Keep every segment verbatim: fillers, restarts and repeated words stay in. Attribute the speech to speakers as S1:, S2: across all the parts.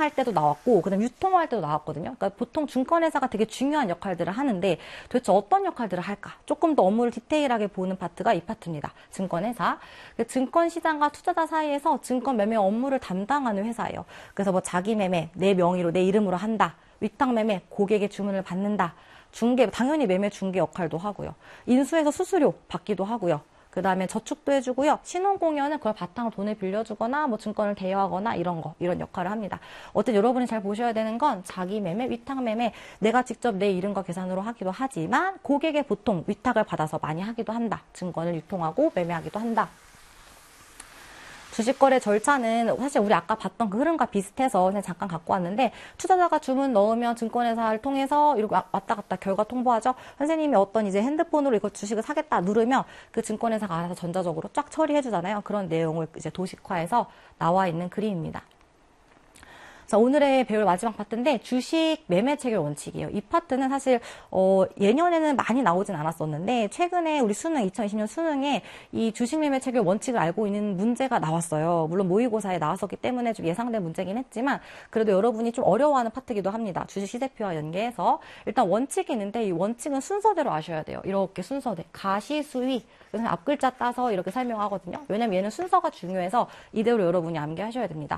S1: 매매할 때도 나왔고 그다음 유통할 때도 나왔거든요. 그러니까 보통 증권회사가 되게 중요한 역할들을 하는데 도대체 어떤 역할들을 할까? 조금 더 업무를 디테일하게 보는 파트가 이 파트입니다. 증권회사. 증권시장과 투자자 사이에서 증권 매매 업무를 담당하는 회사예요. 그래서 뭐 자기 매매, 내 명의로 내 이름으로 한다. 위탁 매매, 고객의 주문을 받는다. 중개, 당연히 매매 중개 역할도 하고요. 인수해서 수수료 받기도 하고요. 그 다음에 저축도 해주고요. 신혼공연은 그걸 바탕으로 돈을 빌려주거나 뭐 증권을 대여하거나 이런 거, 이런 역할을 합니다. 어쨌든 여러분이 잘 보셔야 되는 건 자기 매매, 위탁 매매, 내가 직접 내 이름과 계산으로 하기도 하지만 고객의 보통 위탁을 받아서 많이 하기도 한다. 증권을 유통하고 매매하기도 한다. 주식거래 절차는 사실 우리 아까 봤던 그 흐름과 비슷해서 그냥 잠깐 갖고 왔는데 투자자가 주문 넣으면 증권회사를 통해서 이렇게 왔다 갔다 결과 통보하죠. 선생님이 어떤 이제 핸드폰으로 이거 주식을 사겠다 누르면 그 증권회사가 알아서 전자적으로 쫙 처리해 주잖아요. 그런 내용을 이제 도식화해서 나와 있는 그림입니다. 자, 오늘의 배울 마지막 파트인데 주식 매매 체결 원칙이에요. 이 파트는 사실 어, 예년에는 많이 나오진 않았었는데 최근에 우리 수능 이천이십 년 수능에 이 주식 매매 체결 원칙을 알고 있는 문제가 나왔어요. 물론 모의고사에 나왔었기 때문에 좀 예상된 문제긴 했지만 그래도 여러분이 좀 어려워하는 파트이기도 합니다. 주식 시세표와 연계해서 일단 원칙이 있는데 이 원칙은 순서대로 아셔야 돼요. 이렇게 순서대 가시수위 그래서 앞글자 따서 이렇게 설명하거든요. 왜냐면 얘는 순서가 중요해서 이대로 여러분이 암기하셔야 됩니다.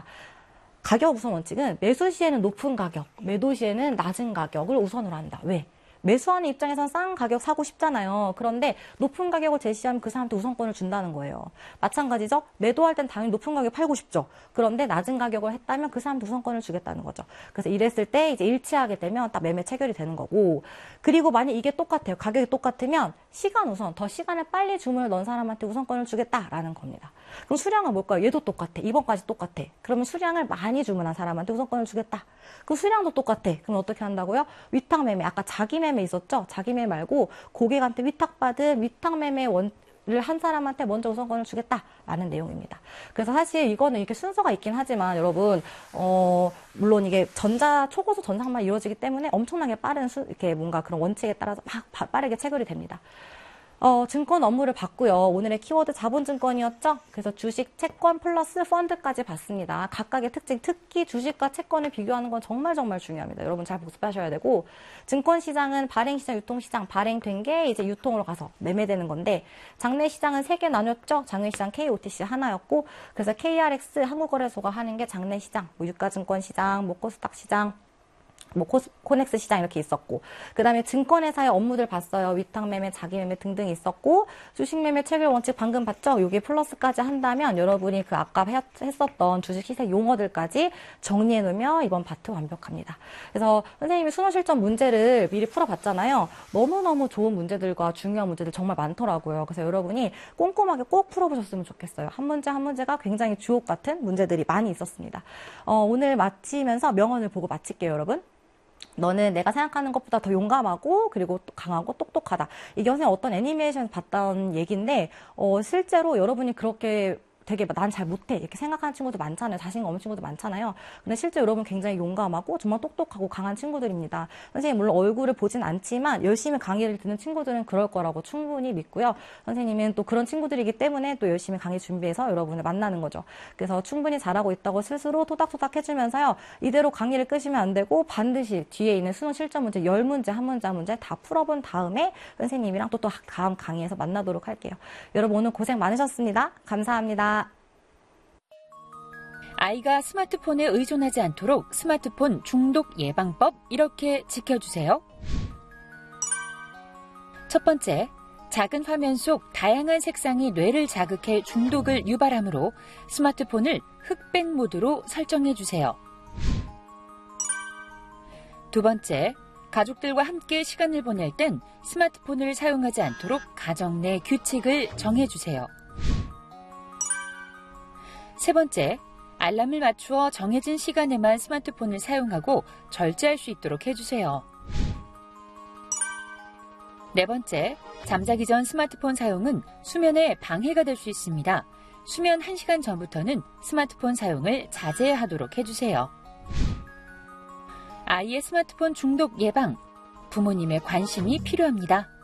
S1: 가격 우선 원칙은 매수 시에는 높은 가격, 매도 시에는 낮은 가격을 우선으로 한다. 왜? 매수하는 입장에선 싼 가격 사고 싶잖아요. 그런데 높은 가격을 제시하면 그 사람한테 우선권을 준다는 거예요. 마찬가지죠. 매도할 땐 당연히 높은 가격에 팔고 싶죠. 그런데 낮은 가격을 했다면 그 사람한테 우선권을 주겠다는 거죠. 그래서 이랬을 때 이제 일치하게 되면 딱 매매 체결이 되는 거고 그리고 만약 이게 똑같아요. 가격이 똑같으면 시간 우선, 더 시간을 빨리 주문을 넣은 사람한테 우선권을 주겠다라는 겁니다. 그럼 수량은 뭘까요? 얘도 똑같아. 이번까지 똑같아. 그러면 수량을 많이 주문한 사람한테 우선권을 주겠다. 그 수량도 똑같아. 그럼 어떻게 한다고요? 위탁 매매. 아까 자기 매매 있었죠? 자기 매매 말고 고객한테 위탁받은 위탁 매매 원, 를 한 사람한테 먼저 우선권을 주겠다라는 내용입니다. 그래서 사실 이거는 이렇게 순서가 있긴 하지만 여러분 어 물론 이게 전자 초고속 전상만 이루어지기 때문에 엄청나게 빠른 수, 이렇게 뭔가 그런 원칙에 따라서 막 바, 빠르게 체결이 됩니다. 어, 증권 업무를 봤고요. 오늘의 키워드 자본증권이었죠. 그래서 주식, 채권 플러스 펀드까지 봤습니다. 각각의 특징, 특히 주식과 채권을 비교하는 건 정말 정말 중요합니다. 여러분 잘 복습하셔야 되고 증권시장은 발행시장, 유통시장, 발행된 게 이제 유통으로 가서 매매되는 건데 장내시장은 세 개 나눴죠. 장외시장 케이오티씨 하나였고 그래서 케이알엑스 한국거래소가 하는 게 장내시장, 뭐 유가증권시장, 뭐 코스닥시장 뭐 코스, 코넥스 시장 이렇게 있었고 그 다음에 증권회사의 업무들 봤어요. 위탁매매, 자기매매 등등 있었고 주식매매 체결 원칙 방금 봤죠? 여기 플러스까지 한다면 여러분이 그 아까 했었던 주식 시세 용어들까지 정리해 놓으면 이번 파트 완벽합니다. 그래서 선생님이 수능 실전 문제를 미리 풀어봤잖아요. 너무너무 좋은 문제들과 중요한 문제들 정말 많더라고요. 그래서 여러분이 꼼꼼하게 꼭 풀어보셨으면 좋겠어요. 한 문제 한 문제가 굉장히 주옥 같은 문제들이 많이 있었습니다. 어, 오늘 마치면서 명언을 보고 마칠게요, 여러분. 너는 내가 생각하는 것보다 더 용감하고 그리고 강하고 똑똑하다. 이게 선생님 어떤 애니메이션 봤던 얘기인데 어, 실제로 여러분이 그렇게 되게 난 잘 못해 이렇게 생각하는 친구도 많잖아요. 자신감 없는 친구도 많잖아요. 근데 실제 여러분 굉장히 용감하고 정말 똑똑하고 강한 친구들입니다. 선생님 물론 얼굴을 보진 않지만 열심히 강의를 듣는 친구들은 그럴 거라고 충분히 믿고요. 선생님은 또 그런 친구들이기 때문에 또 열심히 강의 준비해서 여러분을 만나는 거죠. 그래서 충분히 잘하고 있다고 스스로 토닥토닥 해주면서요. 이대로 강의를 끄시면 안 되고 반드시 뒤에 있는 수능 실전 문제 열 문제 한 문제 한 문제 다 풀어본 다음에 선생님이랑 또 또 다음 강의에서 만나도록 할게요. 여러분 오늘 고생 많으셨습니다. 감사합니다.
S2: 아이가 스마트폰에 의존하지 않도록 스마트폰 중독 예방법 이렇게 지켜주세요. 첫 번째, 작은 화면 속 다양한 색상이 뇌를 자극해 중독을 유발하므로 스마트폰을 흑백 모드로 설정해주세요. 두 번째, 가족들과 함께 시간을 보낼 땐 스마트폰을 사용하지 않도록 가정 내 규칙을 정해주세요. 세 번째, 알람을 맞추어 정해진 시간에만 스마트폰을 사용하고 절제할 수 있도록 해주세요. 네 번째, 잠자기 전 스마트폰 사용은 수면에 방해가 될 수 있습니다. 수면 한 시간 전부터는 스마트폰 사용을 자제하도록 해주세요. 아이의 스마트폰 중독 예방, 부모님의 관심이 필요합니다.